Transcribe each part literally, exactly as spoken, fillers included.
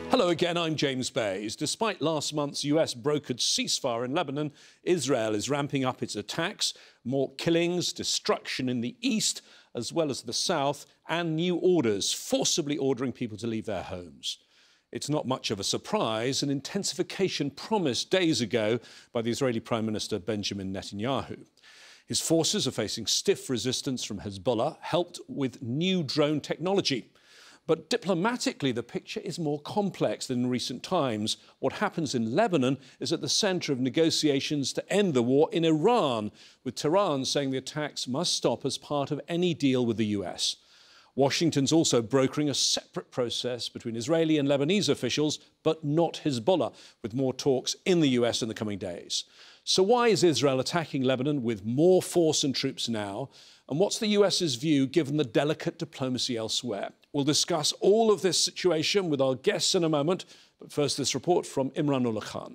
Hello again, I'm James Bays. Despite last month's U S-brokered ceasefire in Lebanon, Israel is ramping up its attacks, more killings, destruction in the east as well as the south, and new orders forcibly ordering people to leave their homes. It's not much of a surprise, an intensification promised days ago by the Israeli Prime Minister Benjamin Netanyahu. His forces are facing stiff resistance from Hezbollah, helped with new drone technology. But diplomatically, the picture is more complex than in recent times. What happens in Lebanon is at the centre of negotiations to end the war in Iran, with Tehran saying the attacks must stop as part of any deal with the U S. Washington's also brokering a separate process between Israeli and Lebanese officials, but not Hezbollah, with more talks in the U S in the coming days. So why is Israel attacking Lebanon with more force and troops now? And what's the US's view given the delicate diplomacy elsewhere? We'll discuss all of this situation with our guests in a moment. But first, this report from Imran Ullah Khan.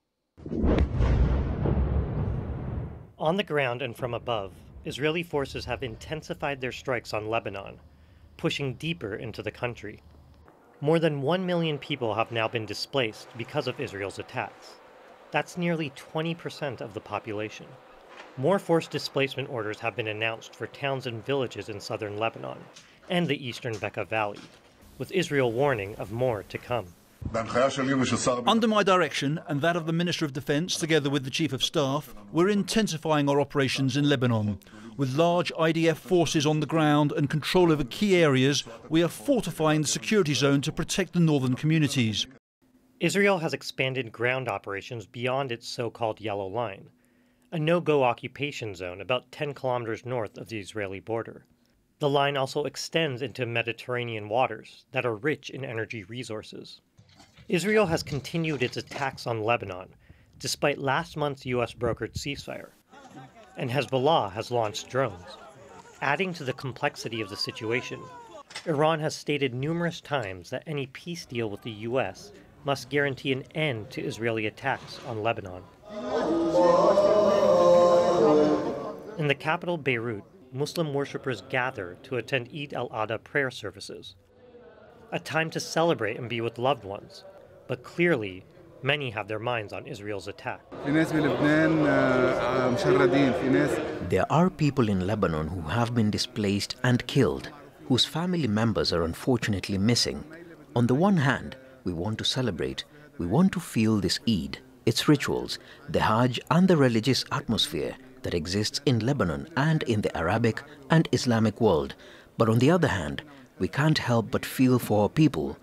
On the ground and from above, Israeli forces have intensified their strikes on Lebanon, pushing deeper into the country. More than one million people have now been displaced because of Israel's attacks. That's nearly twenty percent of the population. More forced displacement orders have been announced for towns and villages in southern Lebanon and the eastern Bekaa Valley, with Israel warning of more to come. Under my direction and that of the Minister of Defence, together with the Chief of Staff, we're intensifying our operations in Lebanon. With large I D F forces on the ground and control over key areas, we are fortifying the security zone to protect the northern communities. Israel has expanded ground operations beyond its so-called Yellow Line, a no-go occupation zone about ten kilometers north of the Israeli border. The line also extends into Mediterranean waters that are rich in energy resources. Israel has continued its attacks on Lebanon, despite last month's U S-brokered ceasefire, and Hezbollah has launched drones. Adding to the complexity of the situation, Iran has stated numerous times that any peace deal with the U S must guarantee an end to Israeli attacks on Lebanon. In the capital, Beirut, Muslim worshippers gather to attend Eid al-Adha prayer services, a time to celebrate and be with loved ones. But clearly, many have their minds on Israel's attack. There are people in Lebanon who have been displaced and killed, whose family members are unfortunately missing. On the one hand, we want to celebrate, we want to feel this Eid, its rituals, the Hajj and the religious atmosphere that exists in Lebanon and in the Arabic and Islamic world. But on the other hand, we can't help but feel for our people